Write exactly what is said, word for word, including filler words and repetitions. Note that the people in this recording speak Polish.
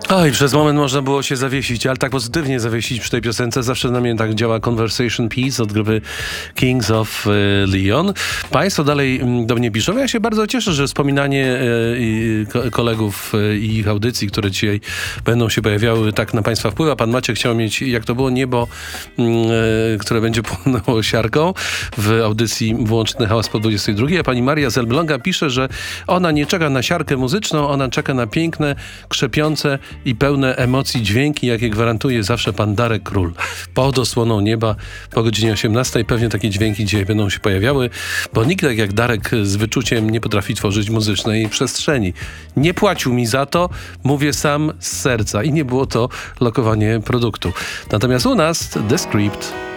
Oj, przez moment można było się zawiesić, ale tak pozytywnie zawiesić przy tej piosence. Zawsze na mnie tak działa Conversation Piece od grupy Kings of y, Leon. Państwo dalej mm, do mnie piszą. Ja się bardzo cieszę, że wspominanie y, ko- kolegów y, i ich audycji, które dzisiaj będą się pojawiały, tak na państwa wpływa. Pan Maciek chciał mieć, jak to było, niebo, y, które będzie płonęło siarką w audycji Włączny Hałas po dwudziestej drugiej. A pani Maria z Elbląga pisze, że ona nie czeka na siarkę muzyczną, ona czeka na piękne, krzepiące i pełne emocji dźwięki, jakie gwarantuje zawsze pan Darek Król. Pod osłoną nieba po godzinie osiemnastej pewnie takie dźwięki dzisiaj będą się pojawiały, bo nikt tak jak Darek z wyczuciem nie potrafi tworzyć muzycznej przestrzeni. Nie płacił mi za to, mówię sam z serca i nie było to lokowanie produktu. Natomiast u nas The Script.